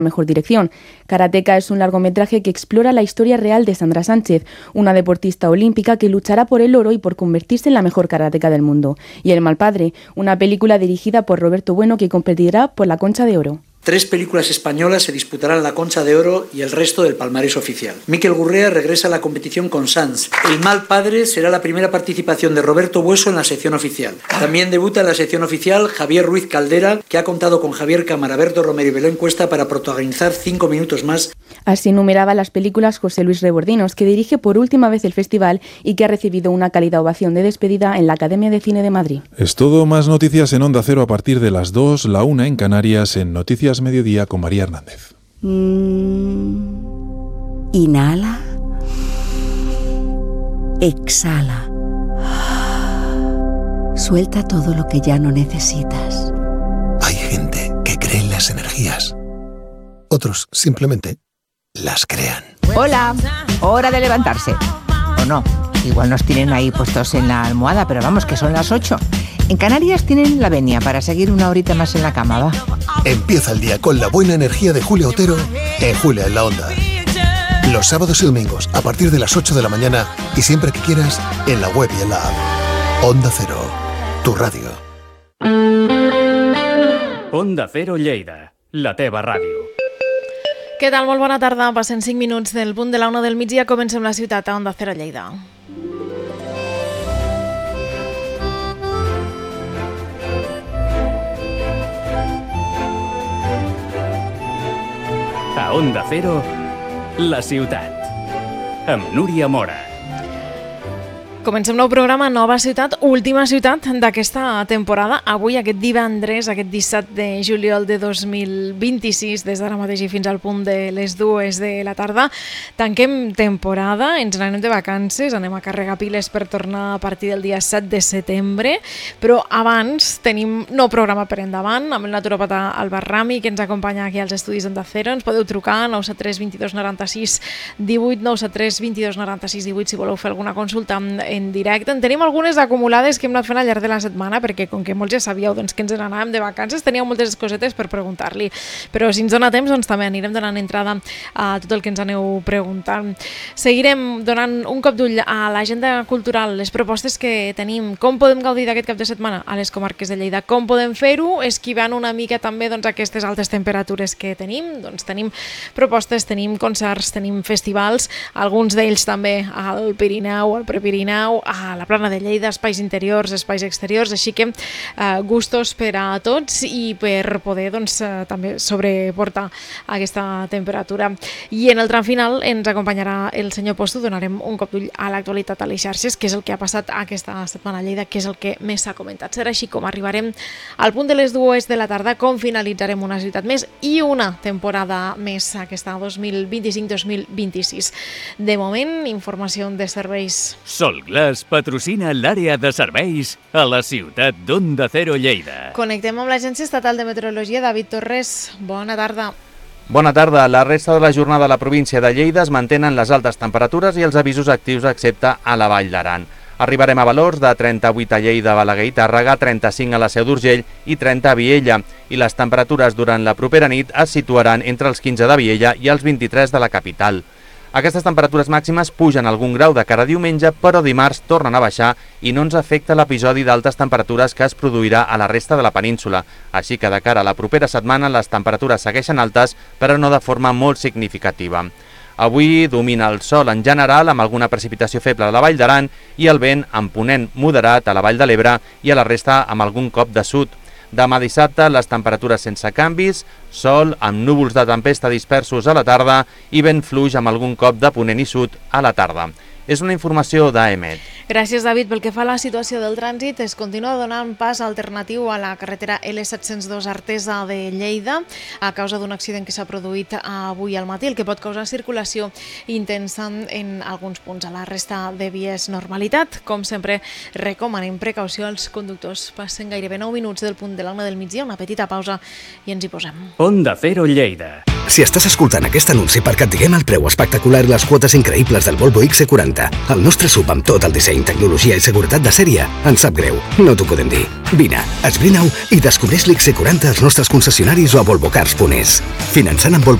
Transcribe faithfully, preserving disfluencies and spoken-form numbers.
Mejor dirección. Karateka es un largometraje que explora la historia real de Sandra Sánchez, una deportista olímpica que luchará por el oro y por convertirse en la mejor karateka del mundo. Y El mal padre, una película dirigida por Roberto Bueno que competirá por la Concha de Oro. Tres películas españolas se disputarán la Concha de Oro y el resto del palmarés oficial. Miquel Gurrea regresa a la competición con Sans. El mal padre será la primera participación de Roberto Bueso en la sección oficial. También debuta en la sección oficial Javier Ruiz Caldera, que ha contado con Javier Cámara, Berto Romero y Belén Cuesta para protagonizar cinco minutos más. Así enumeraba las películas José Luis Rebordinos, que dirige por última vez el festival y que ha recibido una cálida ovación de despedida en la Academia de Cine de Madrid. Es todo, más noticias en Onda Cero a partir de las dos, la una en Canarias, en Noticias Mediodía con María Hernández. Mm, inhala. Exhala. Suelta todo lo que ya no necesitas. Hay gente que cree en las energías. Otros simplemente las crean. Hola, hora de levantarse. ¿O no? Igual nos tienen ahí puestos en la almohada, pero vamos, que son las ocho. En Canarias tienen la venia para seguir una horita más en la cama, ¿va? Empieza el día con la buena energía de Julia Otero en Julia en la Onda. Los sábados y domingos a partir de las ocho de la mañana y siempre que quieras en la web y en la app. Onda Cero, tu radio. Onda Cero Lleida, la teva ràdio. Què tal? Molt bona tarda. Passen cinc minuts del punt de la una del migdia. Comencem la ciutat a Onda Cero Lleida. A Onda Cero, la ciutat, amb Núria Mora. Comencem nou programa, nova ciutat, última ciutat d'aquesta temporada. Avui, aquest divendres, aquest disset de juliol de dos mil vint-i-sis, des d'ara mateix i fins al punt de les dues de la tarda, tanquem temporada, ens n'anem de vacances, anem a carregar piles per tornar a partir del dia set de setembre, però abans tenim nou programa per endavant, amb el naturopata Albert Rami, que ens acompanya aquí als estudis d'Onda Cero. Ens podeu trucar nou set tres vint dos noranta-sis divuit, nou set tres vint dos noranta-sis divuit, si voleu fer alguna consulta en directe. En tenim algunes acumulades que hem anat fent al llarg de la setmana, perquè com que molts ja sabíeu doncs, que ens n'anàvem de vacances, teníeu moltes cosetes per preguntar-li, però si ens dona temps doncs també anirem donant entrada a tot el que ens aneu preguntant. Seguirem donant un cop d'ull a l'agenda cultural, les propostes que tenim, com podem gaudir d'aquest cap de setmana a les comarques de Lleida, com podem fer-ho esquivant una mica també doncs, aquestes altes temperatures que tenim. Doncs tenim propostes, tenim concerts, tenim festivals, alguns d'ells també al Pirineu, al Prepirineu, a la Plana de Lleida, espais interiors, espais exteriors, així que eh, gustos per a tots i per poder doncs, eh, també sobreportar aquesta temperatura. I en el tram final ens acompanyarà el senyor Posto, donarem un cop d'ull a l'actualitat a les xarxes, que és el que ha passat aquesta setmana a Lleida, que és el que més s'ha comentat. Serà així com arribarem al punt de les dues de la tarda, com finalitzarem una ciutat més i una temporada més, aquesta dos mil vint-i-cinc dos mil vint-i-sis. De moment, informació de serveis. Solglass patrocina l'àrea de serveis a la ciutat d'Onda Cero Lleida. Connectem amb l'Agència Estatal de Meteorologia. David Torres, bona tarda. Bona tarda. La resta de la jornada a la província de Lleida es mantenen les altes temperatures i els avisos actius excepte a la Vall d'Aran. Arribarem a valors de trenta-vuit a Lleida, Balaguer i Tàrrega, trenta-cinc a la Seu d'Urgell i trenta a Viella. I les temperatures durant la propera nit es situaran entre els quinze de Viella i els vint-i-tres de la capital. Aquestes temperatures màximes pugen algun grau de cara a diumenge, però dimarts tornen a baixar i no ens afecta l'episodi d'altes temperatures que es produirà a la resta de la península. Així que de cara a la propera setmana les temperatures segueixen altes, però no de forma molt significativa. Avui domina el sol en general, amb alguna precipitació feble a la Vall d'Aran i el vent amb ponent moderat a la Vall de l'Ebre i a la resta amb algun cop de sud. Demà dissabte les temperatures sense canvis, sol amb núvols de tempesta dispersos a la tarda i vent fluix amb algun cop de ponent i sud a la tarda. És una informació d'A E M E T. Gràcies, David. Pel que fa a la situació del trànsit, es continua donant pas alternatiu a la carretera L set cents dos Artesa de Lleida a causa d'un accident que s'ha produït avui al matí, el que pot causar circulació intensa en alguns punts. A la resta de vies, normalitat. Com sempre, recomanem precaució als conductors. Passen gairebé nou minuts del punt de la una del migdia, una petita pausa i ens hi posem. Onda Cero Lleida. Si estàs escoltant aquest anunci perquè et diguem el preu espectacular i les quotes increïbles del Volvo X C quaranta, el nostre sub amb tot el disseny, tecnologia i seguretat de sèrie, ens sap greu, no t'ho podem dir. Vine, esbrina-ho i descobreix l'X C quaranta als nostres concessionaris o a volvocars punt es. Finançant amb Volvo